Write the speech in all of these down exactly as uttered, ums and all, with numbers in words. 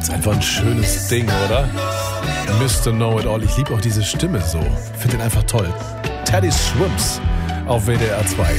Ist einfach ein schönes Ding, oder? Mister Know It All. Ich liebe auch diese Stimme so. Finde den einfach toll. Teddy Swims auf W D R zwei.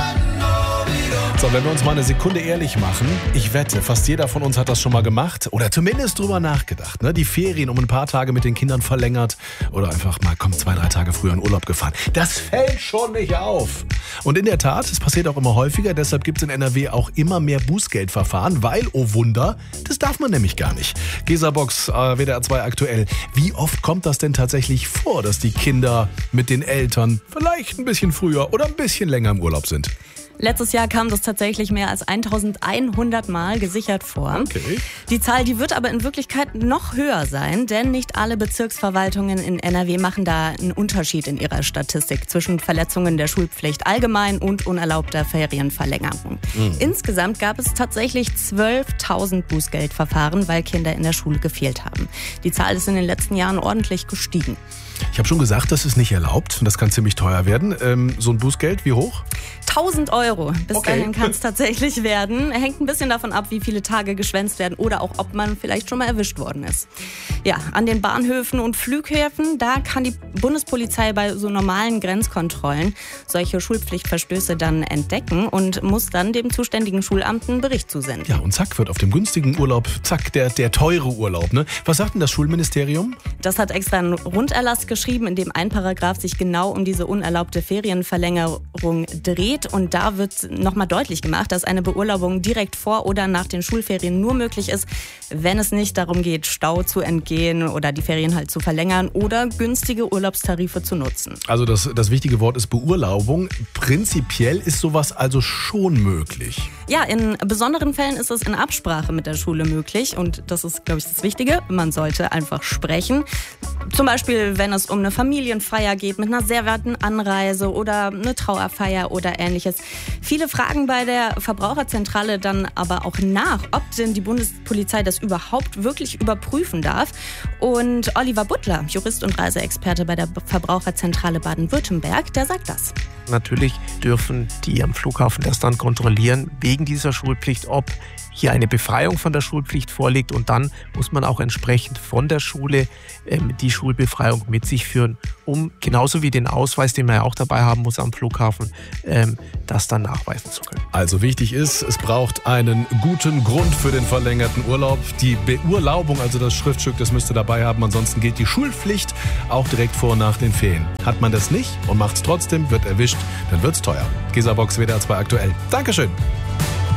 So, wenn wir uns mal eine Sekunde ehrlich machen, ich wette, fast jeder von uns hat das schon mal gemacht oder zumindest drüber nachgedacht. Ne? Die Ferien um ein paar Tage mit den Kindern verlängert oder einfach mal, komm, zwei, drei Tage früher in Urlaub gefahren. Das fällt schon nicht auf. Und in der Tat, es passiert auch immer häufiger, deshalb gibt es in N R W auch immer mehr Bußgeldverfahren, weil, oh Wunder, das darf man nämlich gar nicht. Gesa-Box, äh, W D R zwei aktuell. Wie oft kommt das denn tatsächlich vor, dass die Kinder mit den Eltern vielleicht ein bisschen früher oder ein bisschen länger im Urlaub sind? Letztes Jahr kam das tatsächlich mehr als eintausendeinhundert Mal gesichert vor. Okay. Die Zahl, die wird aber in Wirklichkeit noch höher sein, denn nicht alle Bezirksverwaltungen in N R W machen da einen Unterschied in ihrer Statistik zwischen Verletzungen der Schulpflicht allgemein und unerlaubter Ferienverlängerung. Mhm. Insgesamt gab es tatsächlich zwölftausend Bußgeldverfahren, weil Kinder in der Schule gefehlt haben. Die Zahl ist in den letzten Jahren ordentlich gestiegen. Ich habe schon gesagt, das ist nicht erlaubt und das kann ziemlich teuer werden. Ähm, so ein Bußgeld, wie hoch? tausend Euro. Bis Okay. dahin kann es tatsächlich werden. Hängt ein bisschen davon ab, wie viele Tage geschwänzt werden oder auch, ob man vielleicht schon mal erwischt worden ist. Ja, an den Bahnhöfen und Flughäfen, da kann die Bundespolizei bei so normalen Grenzkontrollen solche Schulpflichtverstöße dann entdecken und muss dann dem zuständigen Schulamt einen Bericht zusenden. Ja, und zack, wird auf dem günstigen Urlaub, zack, der, der teure Urlaub. Ne? Was sagt denn das Schulministerium? Das hat extra einen Runderlass geschrieben, in dem ein Paragraph sich genau um diese unerlaubte Ferienverlängerung dreht. Und da wird nochmal deutlich gemacht, dass eine Beurlaubung direkt vor oder nach den Schulferien nur möglich ist, wenn es nicht darum geht, Stau zu entgehen oder die Ferien halt zu verlängern oder günstige Urlaubstarife zu nutzen. Also das, das wichtige Wort ist Beurlaubung. Prinzipiell ist sowas also schon möglich. Ja, in besonderen Fällen ist es in Absprache mit der Schule möglich und das ist, glaube ich, das Wichtige. Man sollte einfach sprechen. Zum Beispiel, wenn es um eine Familienfeier geht mit einer sehr werten Anreise oder eine Trauerfeier oder ähnliches. Viele fragen bei der Verbraucherzentrale dann aber auch nach, ob denn die Bundespolizei das überhaupt wirklich überprüfen darf. Und Oliver Butler, Jurist und Reiseexperte bei der Verbraucherzentrale Baden-Württemberg, der sagt das. Natürlich dürfen die am Flughafen das dann kontrollieren, wegen dieser Schulpflicht, ob hier eine Befreiung von der Schulpflicht vorliegt. Und dann muss man auch entsprechend von der Schule ähm, die Schulbefreiung mit sich führen, um genauso wie den Ausweis, den man ja auch dabei haben muss am Flughafen, ähm, das dann nachweisen zu können. Also wichtig ist, es braucht einen guten Grund für den verlängerten Urlaub. Die Beurlaubung, also das Schriftstück, das müsst ihr dabei haben. Ansonsten gilt die Schulpflicht auch direkt vor und nach den Ferien. Hat man das nicht und macht es trotzdem, wird erwischt, dann wird's teuer. Gesa-Box W D R zwei aktuell. Dankeschön.